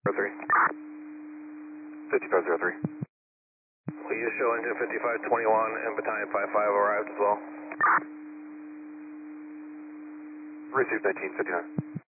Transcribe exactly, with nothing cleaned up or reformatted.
three. fifty-five zero three. Please show engine fifty-five twenty-one and battalion five five arrived as well. Received nineteen fifty-nine.